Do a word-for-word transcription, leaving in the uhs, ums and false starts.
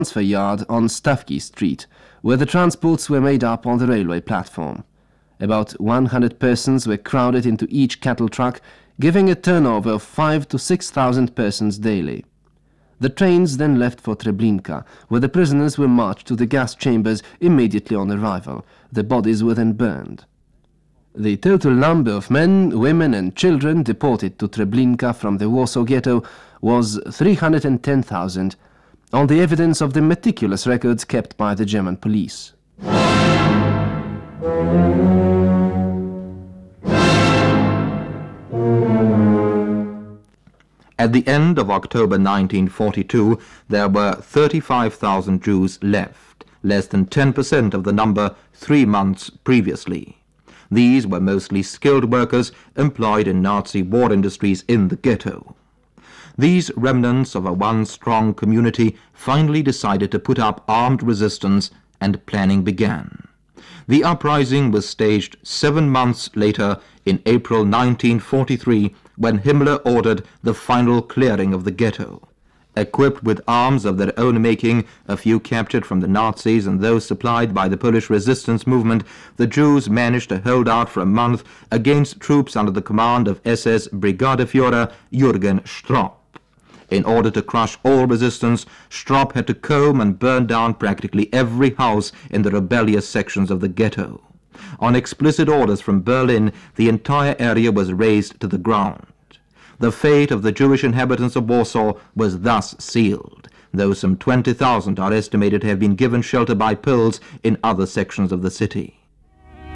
transfer yard on Stavky Street, where the transports were made up on the railway platform. About one hundred persons were crowded into each cattle truck, giving a turnover of five to six thousand persons daily. The trains then left for Treblinka, where the prisoners were marched to the gas chambers immediately on arrival. The bodies were then burned. The total number of men, women and children deported to Treblinka from the Warsaw Ghetto was three hundred ten thousand, on the evidence of the meticulous records kept by the German police. At the end of October nineteen forty-two, there were thirty-five thousand Jews left, less than ten percent of the number three months previously. These were mostly skilled workers employed in Nazi war industries in the ghetto. These remnants of a once strong community finally decided to put up armed resistance, and planning began. The uprising was staged seven months later in April nineteen forty-three, when Himmler ordered the final clearing of the ghetto. Equipped with arms of their own making, a few captured from the Nazis and those supplied by the Polish resistance movement, the Jews managed to hold out for a month against troops under the command of S S Brigadeführer Jürgen Stropp. In order to crush all resistance, Stropp had to comb and burn down practically every house in the rebellious sections of the ghetto. On explicit orders from Berlin, the entire area was razed to the ground. The fate of the Jewish inhabitants of Warsaw was thus sealed, though some twenty thousand are estimated to have been given shelter by Poles in other sections of the city.